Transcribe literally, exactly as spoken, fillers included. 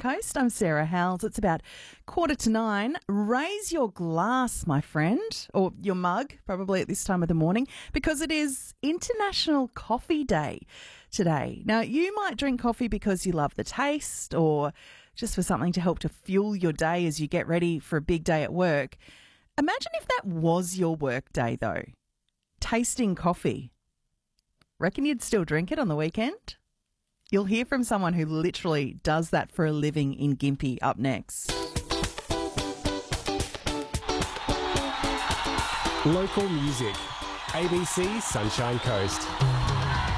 Coast. I'm Sarah Howells. It's about quarter to nine. Raise your glass, my friend, or your mug, probably at this time of the morning, because it is International Coffee Day today. Now, you might drink coffee because you love the taste or just for something to help to fuel your day as you get ready for a big day at work. Imagine if that was your work day, though. Tasting coffee. Reckon you'd still drink it on the weekend? You'll hear from someone who literally does that for a living in Gympie up next. Local music. A B C Sunshine Coast.